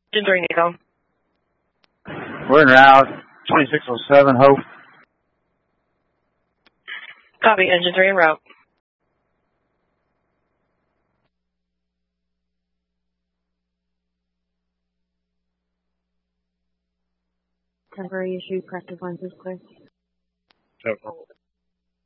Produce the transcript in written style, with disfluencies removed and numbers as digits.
Engine 3, Nico. We're en route. 2607, Hope. Copy, Engine 3 en route. Temporary issue, practice lines is clear. Over.